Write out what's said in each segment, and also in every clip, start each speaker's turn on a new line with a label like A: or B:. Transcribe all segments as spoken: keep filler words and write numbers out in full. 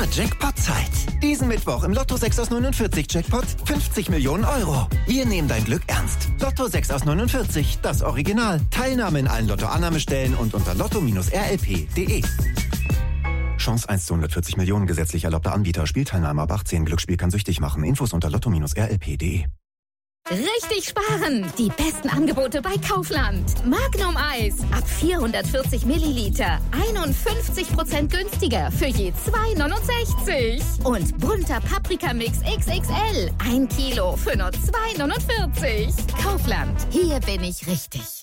A: Jackpot-Zeit. Diesen Mittwoch im Lotto sechs aus neunundvierzig Jackpot fünfzig Millionen Euro. Wir nehmen dein Glück ernst. Lotto sechs aus neunundvierzig, das Original. Teilnahme in allen Lotto-Annahmestellen und unter lotto Bindestrich r l p punkt d e. Chance eins zu hundertvierzig Millionen, gesetzlich erlaubter Anbieter. Spielteilnahme ab achtzehn. Glücksspiel kann süchtig machen. Infos unter lotto Bindestrich r l p punkt d e.
B: Richtig sparen! Die besten Angebote bei Kaufland. Magnum Eis ab vierhundertvierzig Milliliter. einundfünfzig Prozent günstiger für je zwei neunundsechzig. Und bunter Paprikamix X X L. Ein Kilo für nur zwei neunundvierzig. Kaufland. Hier bin ich richtig.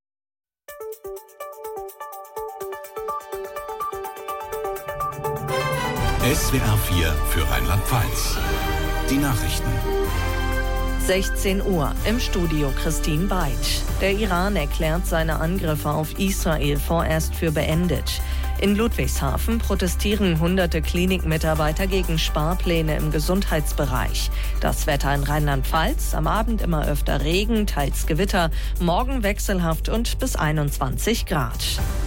C: S W R vier für Rheinland-Pfalz. Die Nachrichten.
D: sechzehn Uhr, im Studio Christine Beitsch. Der Iran erklärt seine Angriffe auf Israel vorerst für beendet. In Ludwigshafen protestieren hunderte Klinikmitarbeiter gegen Sparpläne im Gesundheitsbereich. Das Wetter in Rheinland-Pfalz, am Abend immer öfter Regen, teils Gewitter, morgen wechselhaft und bis einundzwanzig Grad.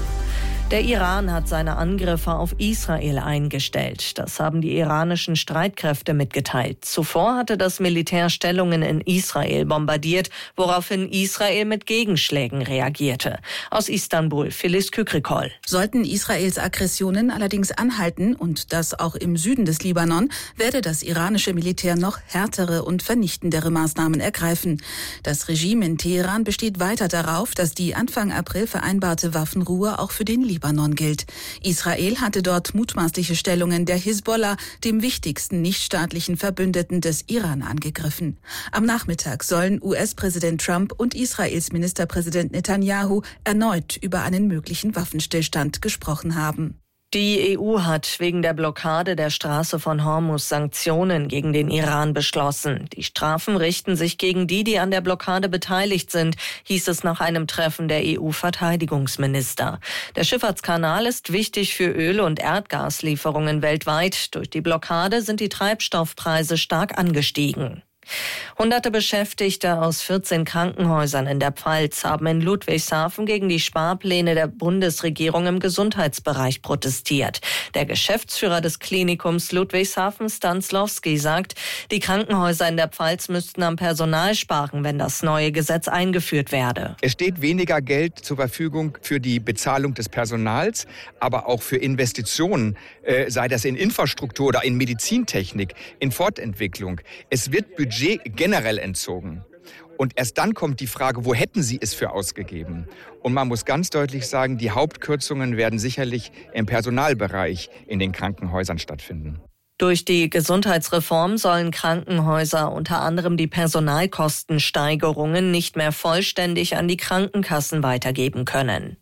D: Der Iran hat seine Angriffe auf Israel eingestellt. Das haben die iranischen Streitkräfte mitgeteilt. Zuvor hatte das Militär Stellungen in Israel bombardiert, woraufhin Israel mit Gegenschlägen reagierte. Aus Istanbul, Filiz Kükrikol.
E: Sollten Israels Aggressionen allerdings anhalten, und das auch im Süden des Libanon, werde das iranische Militär noch härtere und vernichtendere Maßnahmen ergreifen. Das Regime in Teheran besteht weiter darauf, dass die Anfang April vereinbarte Waffenruhe auch für den Libanon gilt. Israel hatte dort mutmaßliche Stellungen der Hisbollah, dem wichtigsten nichtstaatlichen Verbündeten des Iran, angegriffen. Am Nachmittag sollen U S-Präsident Trump und Israels Ministerpräsident Netanyahu erneut über einen möglichen Waffenstillstand gesprochen haben.
D: Die E U hat wegen der Blockade der Straße von Hormuz Sanktionen gegen den Iran beschlossen. Die Strafen richten sich gegen die, die an der Blockade beteiligt sind, hieß es nach einem Treffen der E U-Verteidigungsminister. Der Schifffahrtskanal ist wichtig für Öl- und Erdgaslieferungen weltweit. Durch die Blockade sind die Treibstoffpreise stark angestiegen. Hunderte Beschäftigte aus vierzehn Krankenhäusern in der Pfalz haben in Ludwigshafen gegen die Sparpläne der Bundesregierung im Gesundheitsbereich protestiert. Der Geschäftsführer des Klinikums Ludwigshafen, Stanslowski, sagt, die Krankenhäuser in der Pfalz müssten am Personal sparen, wenn das neue Gesetz eingeführt werde.
F: Es steht weniger Geld zur Verfügung für die Bezahlung des Personals, aber auch für Investitionen, äh, sei das in Infrastruktur oder in Medizintechnik, in Fortentwicklung. Es wird Budget generell entzogen. Und erst dann kommt die Frage, wo hätten Sie es für ausgegeben? Und man muss ganz deutlich sagen, die Hauptkürzungen werden sicherlich im Personalbereich in den Krankenhäusern stattfinden.
D: Durch die Gesundheitsreform sollen Krankenhäuser unter anderem die Personalkostensteigerungen nicht mehr vollständig an die Krankenkassen weitergeben können.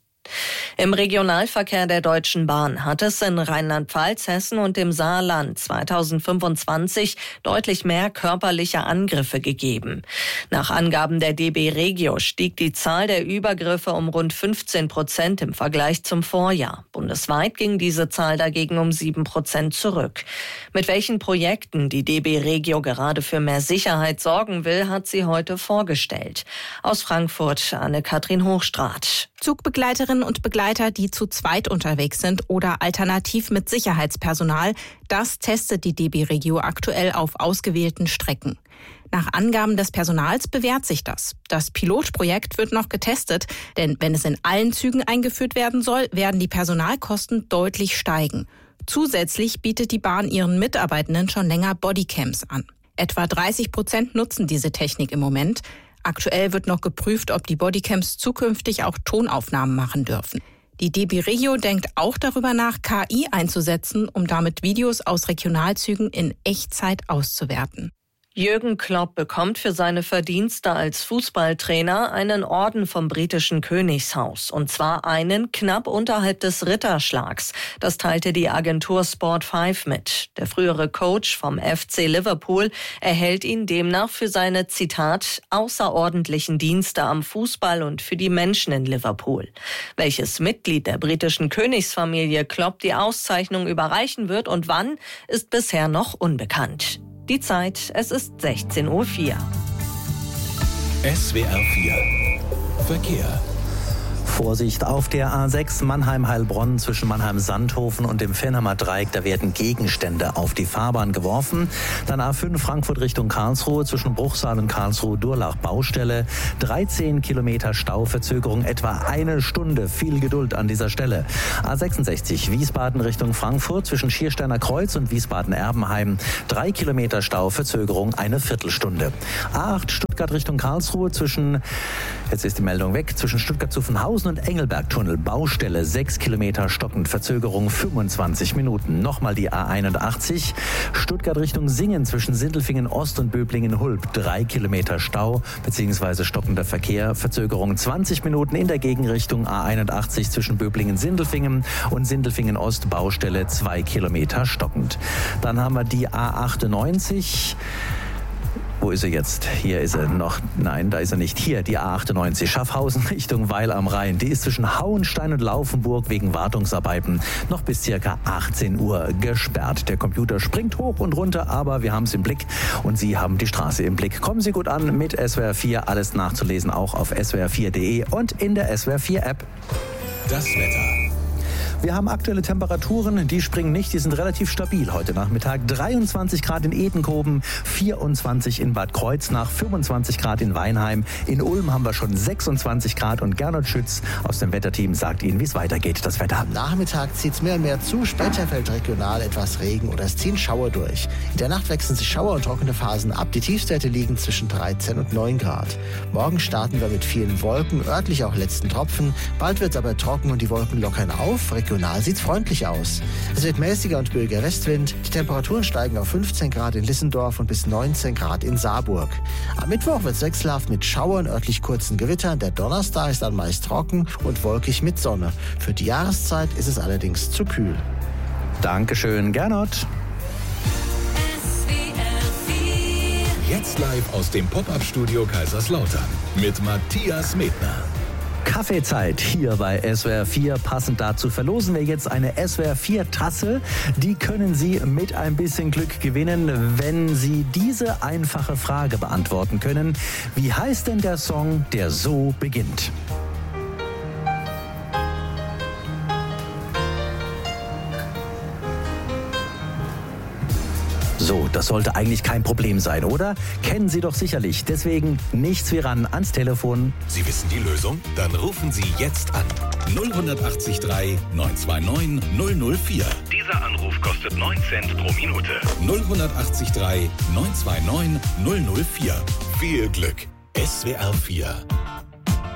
D: Im Regionalverkehr der Deutschen Bahn hat es in Rheinland-Pfalz, Hessen und dem Saarland zweitausendfünfundzwanzig deutlich mehr körperliche Angriffe gegeben. Nach Angaben der D B Regio stieg die Zahl der Übergriffe um rund fünfzehn Prozent im Vergleich zum Vorjahr. Bundesweit ging diese Zahl dagegen um sieben Prozent zurück. Mit welchen Projekten die D B Regio gerade für mehr Sicherheit sorgen will, hat sie heute vorgestellt. Aus Frankfurt, Anne-Kathrin Hochstraat.
G: Zugbegleiterinnen und Begleiter, die zu zweit unterwegs sind oder alternativ mit Sicherheitspersonal, das testet die D B Regio aktuell auf ausgewählten Strecken. Nach Angaben des Personals bewährt sich das. Das Pilotprojekt wird noch getestet, denn wenn es in allen Zügen eingeführt werden soll, werden die Personalkosten deutlich steigen. Zusätzlich bietet die Bahn ihren Mitarbeitenden schon länger Bodycams an. Etwa dreißig Prozent nutzen diese Technik im Moment. Aktuell wird noch geprüft, ob die Bodycams zukünftig auch Tonaufnahmen machen dürfen. Die D B Regio denkt auch darüber nach, K I einzusetzen, um damit Videos aus Regionalzügen in Echtzeit auszuwerten.
D: Jürgen Klopp bekommt für seine Verdienste als Fußballtrainer einen Orden vom britischen Königshaus. Und zwar einen knapp unterhalb des Ritterschlags. Das teilte die Agentur Sport fünf mit. Der frühere Coach vom F C Liverpool erhält ihn demnach für seine, Zitat, außerordentlichen Dienste am Fußball und für die Menschen in Liverpool. Welches Mitglied der britischen Königsfamilie Klopp die Auszeichnung überreichen wird und wann, ist bisher noch unbekannt. Die Zeit, es ist sechzehn Uhr vier.
C: S W R vier Verkehr.
H: Vorsicht auf der A sechs Mannheim-Heilbronn zwischen Mannheim-Sandhofen und dem Fennheimer Dreieck. Da werden Gegenstände auf die Fahrbahn geworfen. Dann A fünf Frankfurt Richtung Karlsruhe zwischen Bruchsal und Karlsruhe-Durlach Baustelle. dreizehn Kilometer Stauverzögerung, etwa eine Stunde. Viel Geduld an dieser Stelle. A sechsundsechzig Wiesbaden Richtung Frankfurt zwischen Schiersteiner Kreuz und Wiesbaden-Erbenheim. Drei Kilometer Stauverzögerung, eine Viertelstunde. A acht Stuttgart Richtung Karlsruhe zwischen, jetzt ist die Meldung weg, zwischen Stuttgart-Zuffenhausen und Engelbergtunnel. Baustelle, sechs Kilometer stockend, Verzögerung fünfundzwanzig Minuten. Nochmal die A einundachtzig, Stuttgart Richtung Singen zwischen Sindelfingen Ost und Böblingen-Hulb. Drei Kilometer Stau bzw. stockender Verkehr, Verzögerung zwanzig Minuten in der Gegenrichtung. A einundachtzig zwischen Böblingen-Sindelfingen und Sindelfingen Ost, Baustelle, zwei Kilometer stockend. Dann haben wir die A achtundneunzig. Wo ist er jetzt? Hier ist er noch. Nein, da ist er nicht. Hier, die A achtundneunzig, Schaffhausen Richtung Weil am Rhein. Die ist zwischen Hauenstein und Laufenburg wegen Wartungsarbeiten noch bis circa achtzehn Uhr gesperrt. Der Computer springt hoch und runter, aber wir haben es im Blick und Sie haben die Straße im Blick. Kommen Sie gut an mit S W R vier. Alles nachzulesen auch auf S W R vier Punkt de und in der S W R vier App.
C: Das Wetter.
H: Wir haben aktuelle Temperaturen, die springen nicht, die sind relativ stabil. Heute Nachmittag dreiundzwanzig Grad in Edenkoben, vierundzwanzig in Bad Kreuznach, fünfundzwanzig Grad in Weinheim. In Ulm haben wir schon sechsundzwanzig Grad und Gernot Schütz aus dem Wetterteam sagt Ihnen, wie es weitergeht, das Wetter.
I: Am Nachmittag zieht es mehr und mehr zu, später fällt regional etwas Regen oder es ziehen Schauer durch. In der Nacht wechseln sich Schauer und trockene Phasen ab. Die Tiefstwerte liegen zwischen dreizehn und neun Grad. Morgen starten wir mit vielen Wolken, örtlich auch letzten Tropfen. Bald wird es aber trocken und die Wolken lockern auf. Regional sieht es freundlich aus. Es wird mäßiger und böiger Westwind. Die Temperaturen steigen auf fünfzehn Grad in Lissendorf und bis neunzehn Grad in Saarburg. Am Mittwoch wird es wechselhaft mit Schauern, örtlich kurzen Gewittern. Der Donnerstag ist dann meist trocken und wolkig mit Sonne. Für die Jahreszeit ist es allerdings zu kühl.
H: Dankeschön, Gernot.
C: Jetzt live aus dem Pop-Up-Studio Kaiserslautern mit Matthias Medner.
H: Kaffeezeit hier bei S W R vier. Passend dazu verlosen wir jetzt eine S W R vier Tasse. Die können Sie mit ein bisschen Glück gewinnen, wenn Sie diese einfache Frage beantworten können. Wie heißt denn der Song, der so beginnt? So, das sollte eigentlich kein Problem sein, oder? Kennen Sie doch sicherlich. Deswegen nichts wie ran ans Telefon.
C: Sie wissen die Lösung? Dann rufen Sie jetzt an. null acht drei neun zwei neun null null vier. Dieser Anruf kostet neun Cent pro Minute. null acht drei neun zwei neun null null vier. Viel Glück. S W R vier.